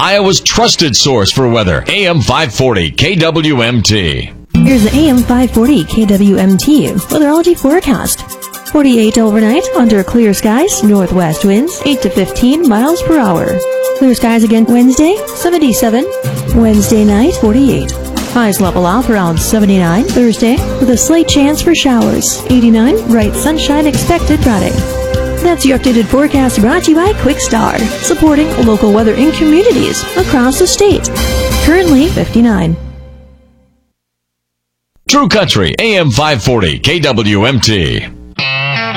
Iowa's trusted source for weather. AM 540 KWMT. Here's the AM 540 KWMT weatherology forecast. 48 overnight, under clear skies, northwest winds 8 to 15 miles per hour. Clear skies again Wednesday, 77. Wednesday night, 48. Highs level off around 79 Thursday, with a slight chance for showers. 89, bright sunshine expected Friday. That's your updated forecast brought to you by Quick Star, supporting local weather in communities across the state. Currently 59. True Country, AM 540 KWMT.